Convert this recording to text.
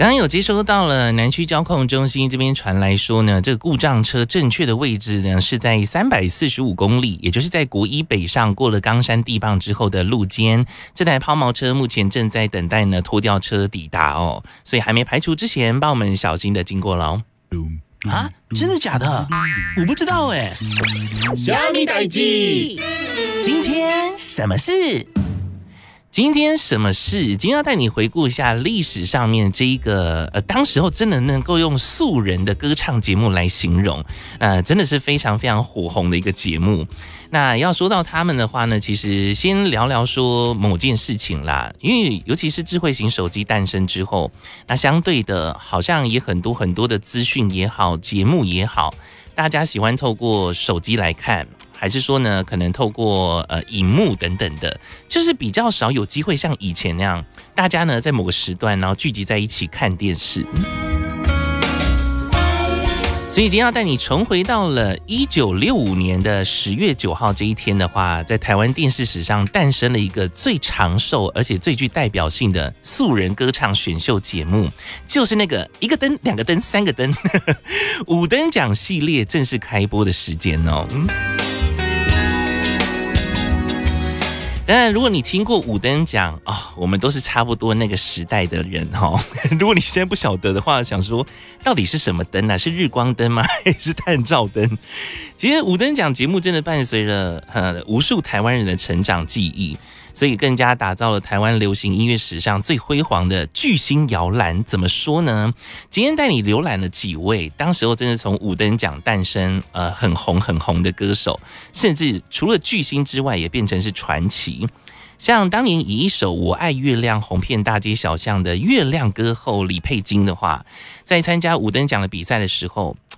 刚刚有接收到了南区交控中心这边传来说呢，这个故障车正确的位置呢是在345公里，也就是在国一北上过了冈山地磅之后的路肩。这台抛锚车目前正在等待呢拖吊车抵达哦，所以还没排除之前，帮我们小心的经过咯。啊，真的假的？我不知道哎。 虾米代志？ 今天什么事？今天什么事？今天要带你回顾一下历史上面这一个当时候真的能够用素人的歌唱节目来形容，真的是非常非常火红的一个节目。那要说到他们的话呢，其实先聊聊说某件事情啦，因为尤其是智慧型手机诞生之后，那相对的好像也很多很多的资讯也好，节目也好，大家喜欢透过手机来看。还是说呢，可能透过荧幕等等的，就是比较少有机会像以前那样，大家呢在某个时段，然后聚集在一起看电视。所以今天要带你重回到了1965年的10月9号这一天的话，在台湾电视史上诞生了一个最长寿而且最具代表性的素人歌唱选秀节目，就是那个一个灯、两个灯、三个灯五灯奖系列正式开播的时间哦。当然，如果你听过五灯奖哦，我们都是差不多那个时代的人哦。如果你现在不晓得的话，想说到底是什么灯啊？是日光灯吗？还是探照灯？其实五灯奖节目真的伴随了无数台湾人的成长记忆，所以更加打造了台湾流行音乐史上最辉煌的巨星摇篮。怎么说呢？今天带你浏览了几位当时候真的从五灯奖诞生很红的歌手，甚至除了巨星之外，也变成是传奇。像当年以一首《我爱月亮》红遍大街小巷的月亮歌后李佩金的话，在参加五灯奖的比赛的时候，